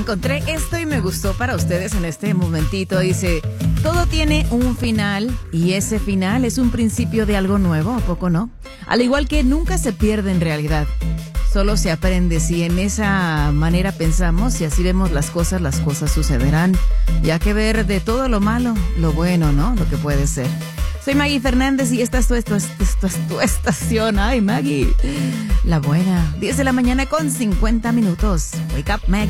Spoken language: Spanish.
Encontré esto y me gustó para ustedes en este momentito. Dice, todo tiene un final y ese final es un principio de algo nuevo, ¿a poco no? Al igual que nunca se pierde en realidad. Solo se aprende. Si en esa manera pensamos y así vemos las cosas sucederán. Ya que ver de todo lo malo, lo bueno, ¿no? Lo que puede ser. Soy Maggie Fernández y esta es tu estación. Ay, Maggie, la buena. 10 de la mañana con 50 minutos. Wake up, Maggie.